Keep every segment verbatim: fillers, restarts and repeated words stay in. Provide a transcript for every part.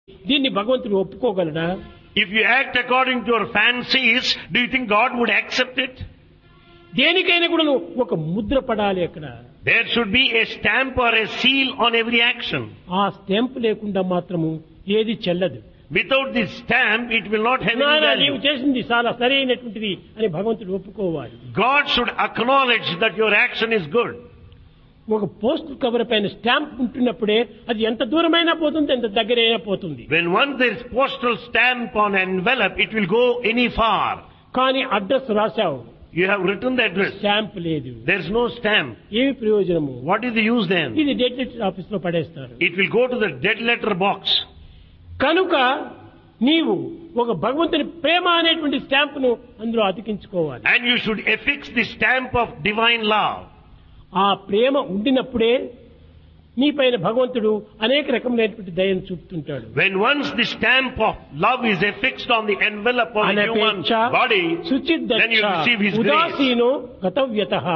దీన్ని భగవంతుడు ఒప్పుకోగలడా? If you act according to your fancies, do you think God would accept it? దేనికైనా కూడా ఒక ముద్ర పడాలి అక్కడ. There should be a stamp or a seal on every action. ఆ stamp లేకుండా మాత్రము ఏది చెల్లదు. Without this stamp, it will not have any నాయనా నీవు value. చేసింది చాలా సరైనటువంటిది అని భగవంతుడు ఒప్పుకోవాలి. God should acknowledge that your action is good. ఒక పోస్ట్ కవర్ పైన స్టాంప్ ఉంటున్నప్పుడే అది ఎంత దూరమైనా పోతుంది, ఎంత దగ్గరైనా పోతుంది. When once there is postal stamp on an envelope, it will go any far. కానీ address రాశావు, You have written the address. Stamp లేదు. There is no stamp. ఏమి ప్రయోజనము? What is the use then? ఇది డెడ్ లెటర్ ఆఫీస్ లో పడేస్తారు. It will go to the dead letter box. కనుక నీవు ఒక భగవంతుని ప్రేమ అనేటువంటి స్టాంప్ ను అందులో అతికించుకోవాలి. And you should affix the stamp of divine love. ఆ ప్రేమ ఉండినప్పుడే నీ పైన భగవంతుడు అనేక రకమైనటువంటి దయను చూపుతుంటాడు. When once the stamp of love is affixed on the envelope of the human అనపేక్ష body, శుచిర్దక్ష then you receive His grace. ఉదాసీనో గతవ్యతః.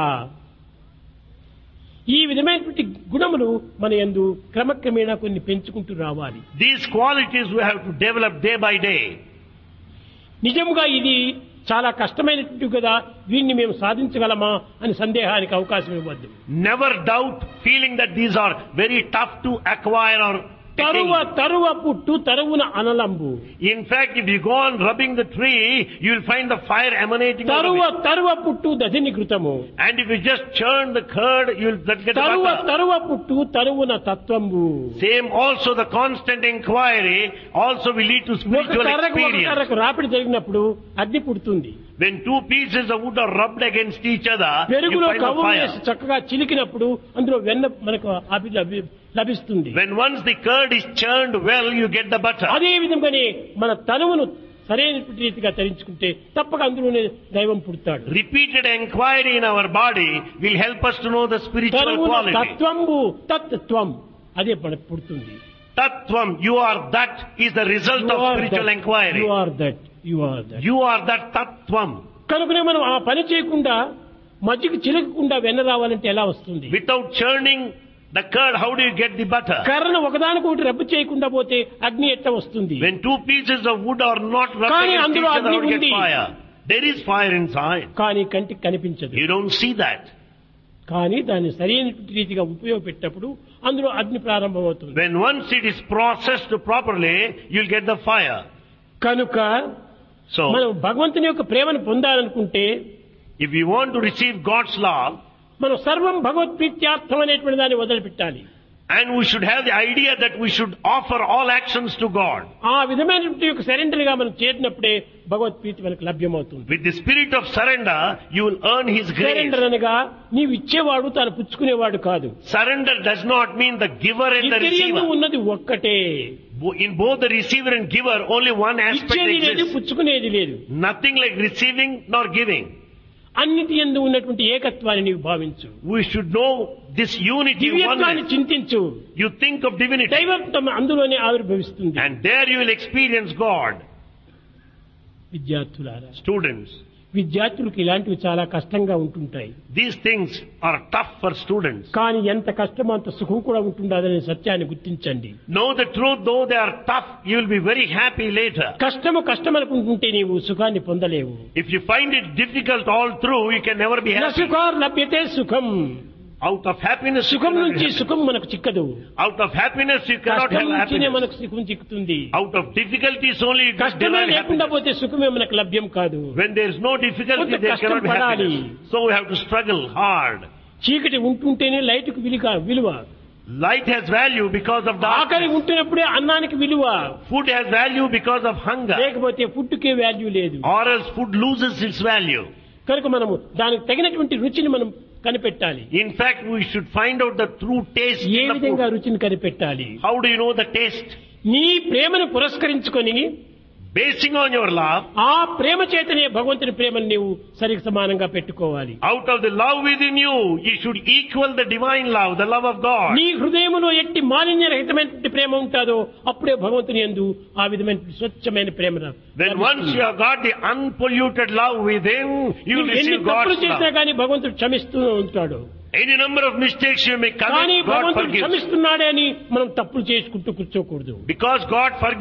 ఈ విధమైనటువంటి గుణములు మన యందు క్రమక్రమేణా కొన్ని పెంచుకుంటూ రావాలి. These qualities we have to develop day by day. నిజముగా ఇది చాలా కష్టమైనటువంటి కదా, వీటిని మేము సాధించగలమా అని సందేహానికి అవకాశం ఇవ్వద్దు. Never doubt feeling that these are very tough to acquire or తరువ attain. తరువ పుట్టు తరువున అనలంబు. In fact, if you go on rubbing the tree, you will find the fire emanating out తరువ of it. తరువ పుట్టు దధిని కృతము. And if you just churn the curd, you will that get the తరువ butter. తరువ పుట్టు తరువున తత్వంబు. Same also the constant inquiry also will lead to ఒక spiritual కర్రకు ఒక experience. కర్రకు రాపిడి జరిగినప్పుడు అగ్ని పుడుతుంది. When two pieces of wood are rubbed against each other, you పెరుగులో find the కవ్వం fire. వేసి చక్కగా చిలికినప్పుడు అందులో వెన్న మనకు అభి- లభి- లభిస్తుంది. When once the curd is churned well, you get the butter. అదే విధంగానే మన తనువును సరైనటువంటి రీతిగా తరించుకుంటే తప్పక అందులోనే దైవం పుడతాడు. Repeated inquiry in our body will help us to know the spiritual తనువున quality. తత్వంబు తత్వం అదే మనకు పుడుతుంది. Tattvam, you are that is the result of spiritual inquiry. You are that you are that. You are that tattvam. కనుకనే మనం ఆ పని చేయకుండా మజ్జిగ చిలకకుండా వెన్న రావాలంటే ఎలా వస్తుంది? Without churning the curd, how do you get the butter? కర్రను ఒకదానికొకటి రబ్బు చేయకుండా పోతే అగ్ని ఎట్లా వస్తుంది? When two pieces of wood are not rubbed కానీ against అందులో each other, అగ్ని how do you ఉంది. get fire? There is fire inside. కానీ కంటికి కనిపించదు. You don't see that. కానీ దాన్ని సరైనటువంటి రీతిగా ఉపయోగపెట్టినప్పుడు అందులో అగ్ని ప్రారంభమవుతుంది. When once it is processed properly, you'll get the fire. కనుక So, మనం భగవంతుని యొక్క ప్రేమను పొందాలనుకుంటే if you want to receive God's love, మనం సర్వం భగవత్ప్రీత్యార్థం అనేటువంటి దాన్ని వదిలిపెట్టాలి. and we should have the idea that we should offer all actions to God. ఆ విధమైనటువంటి యొక్క సరెండర్ గా మనం చేరినప్పుడే భగవత్ప్రీతి మనకు లభ్యమవుతుంది. With the spirit of surrender, you will earn His grace. Surrender అనగా నీవు ఇచ్చేవాడు తాను పుచ్చుకునేవాడు కాదు. Surrender does not mean the giver and the ఇద్దరి యందు receiver. ఉన్నది ఒక్కటే. In both the receiver and giver, only one aspect ఇచ్చేది లేదు, exists. పుచ్చుకునేది లేదు. Nothing like receiving nor giving. అన్నిటి యందు ఉన్నటువంటి ఏకత్వాన్ని నీవు భావించు. We should know this unity, దివ్యత్వాన్ని oneness. చింతించు. You think of divinity, దైవత్వం అందులోనే ఆవిర్భవిస్తుంది. and there you will experience God. విద్యార్థులారా, Students, విద్యార్థులకు ఇలాంటివి చాలా కష్టంగా ఉంటుంటాయి. these things are tough for students. కానీ ఎంత కష్టమో అంత సుఖం కూడా ఉంటుండదనే సత్యాన్ని గుర్తించండి. Know the truth, though they are tough, you will be very happy later. కష్టము కష్టం అనుకుంటుంటే నీవు సుఖాన్ని పొందలేవు. If you find it difficult all through, you can never be న happy. సుఖార్ లభ్యతే సుఖం. Out of happiness, you సుఖం cannot be నుంచి happy. సుఖం మనకు చిక్కదు. Out of happiness, you cannot కష్టం have నుంచినే happiness. మనకు సుఖం చిక్కుతుంది. Out of difficulties only you కష్టమే derive లేకుండా happiness. పోతే సుఖమే మనకు లభ్యం కాదు. When there is no difficulty, కొంత there కష్టం cannot be పడాలి. happiness. So we have to struggle hard. చీకటి ఉంటుంటేనే లైట్కు విలువ విలువ. Light has value because of ఆకలి darkness. ఉంటున్నప్పుడే అన్నానికి విలువ. Food has value because of hunger. లేకపోతే ఫుడ్కే వాల్యూ లేదు. Or else food loses its value. కనుక మనము దానికి తగినటువంటి రుచిని మనం కనిపెట్టాలి. In fact, we should find out the true taste A in the విధంగా food. రుచిని కనిపెట్టాలి? How do you know the taste? నీ ప్రేమను పురస్కరించుకొని Basing on your love, ఆ ప్రేమ చేతనే భగవంతుని ప్రేమను నీవు సరికి సమానంగా పెట్టుకోవాలి. out of the love within you, you should equal the divine love, the love of God. నీ హృదయములో ఎట్టి మాలిన్యరహితమైనటువంటి ప్రేమ ఉంటుందో అప్పుడే భగవంతుని యందు ఆ విధమైన స్వచ్ఛమైన ప్రేమ రా- When once you have got the unpolluted love within, you will నీవు ఎన్ని receive తప్పులు God's చేసినా love. కానీ భగవంతుడు క్షమిస్తూ ఉంటాడు. Any number of mistakes you may కానీ commit, God భగవంతుడు forgives. క్షమిస్తున్నాడే అని మనం తప్పులు చేసుకుంటూ కూర్చోకూడదు. Because God forgives.